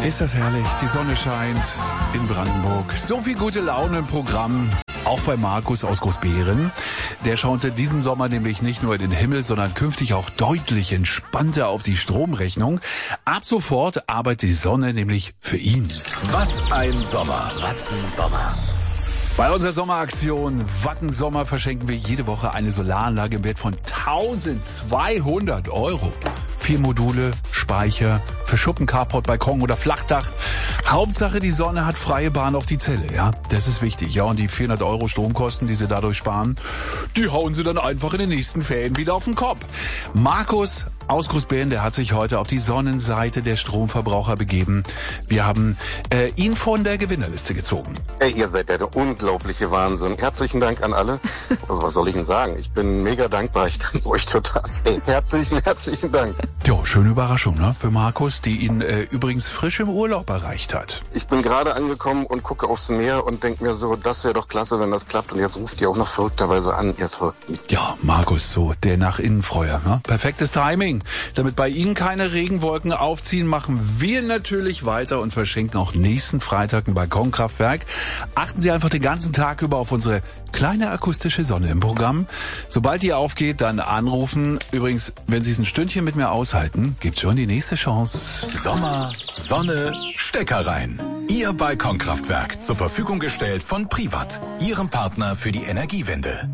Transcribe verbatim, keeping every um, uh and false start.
Ist das herrlich, die Sonne scheint in Brandenburg. So viel gute Laune im Programm, auch bei Markus aus Großbeeren. Der schaute diesen Sommer nämlich nicht nur in den Himmel, sondern künftig auch deutlich entspannter auf die Stromrechnung. Ab sofort arbeitet die Sonne nämlich für ihn. Was ein Sommer, was ein Sommer. Bei unserer Sommeraktion Wattensommer verschenken wir jede Woche eine Solaranlage im Wert von eintausendzweihundert Euro. Vier Module, Speicher, für Schuppen, Carport, Balkon oder Flachdach. Hauptsache, die Sonne hat freie Bahn auf die Zelle, ja. Das ist wichtig, ja. Und die vierhundert Euro Stromkosten, die Sie dadurch sparen, die hauen Sie dann einfach in den nächsten Ferien wieder auf den Kopf. Markus aus Großbeeren, der hat sich heute auf die Sonnenseite der Stromverbraucher begeben. Wir haben äh, ihn von der Gewinnerliste gezogen. Ey, ihr seid ja der unglaubliche Wahnsinn. Herzlichen Dank an alle. Also was soll ich denn sagen? Ich bin mega dankbar. Ich danke euch total. Ey, herzlichen, herzlichen Dank. Ja, schöne Überraschung, ne? Für Markus, die ihn äh, übrigens frisch im Urlaub erreicht hat. Ich bin gerade angekommen und gucke aufs Meer und denke mir so, das wäre doch klasse, wenn das klappt. Und jetzt ruft ihr auch noch verrückterweise an, ihr Verrückten. Ja, Markus, so, der nach innen Freuer, ne? Perfektes Timing. Damit bei Ihnen keine Regenwolken aufziehen, machen wir natürlich weiter und verschenken auch nächsten Freitag ein Balkonkraftwerk. Achten Sie einfach den ganzen Tag über auf unsere kleine akustische Sonne im Programm. Sobald die aufgeht, dann anrufen. Übrigens, wenn Sie es ein Stündchen mit mir aushalten, gibt's schon die nächste Chance. Sommer, Sonne, Stecker rein. Ihr Balkonkraftwerk zur Verfügung gestellt von Privat, Ihrem Partner für die Energiewende.